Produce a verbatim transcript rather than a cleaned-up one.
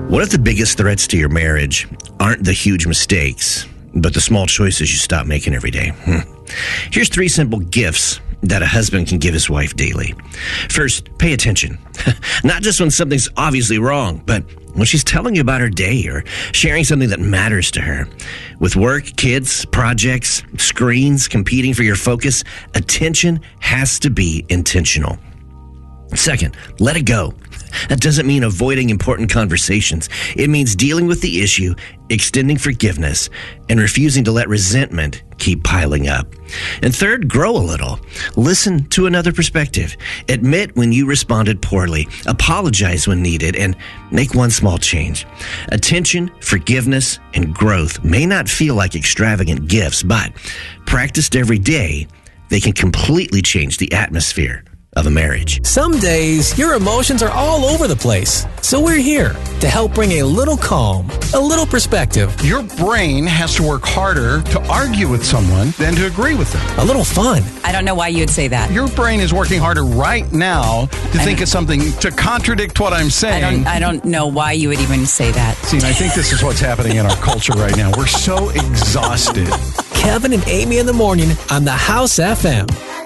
What if the biggest threats to your marriage aren't the huge mistakes, but the small choices you stop making every day? Hmm. Here's three simple gifts that a husband can give his wife daily. First, pay attention. Not just when something's obviously wrong, but when she's telling you about her day or sharing something that matters to her. With work, kids, projects, screens competing for your focus, attention has to be intentional. Second, let it go. That doesn't mean avoiding important conversations. It means dealing with the issue, extending forgiveness, and refusing to let resentment keep piling up. And third, grow a little. Listen to another perspective. Admit when you responded poorly. Apologize when needed, and make one small change. Attention, forgiveness, and growth may not feel like extravagant gifts, but practiced every day, they can completely change the atmosphere of a marriage. Some days, your emotions are all over the place. So we're here to help bring a little calm, a little perspective. Your brain has to work harder to argue with someone than to agree with them. A little fun. I don't know why you would say that. Your brain is working harder right now to I think of something to contradict what I'm saying. I don't, I don't know why you would even say that. See, I think this is what's happening in our culture right now. We're so exhausted. Kevin and Amy in the morning on the House F M.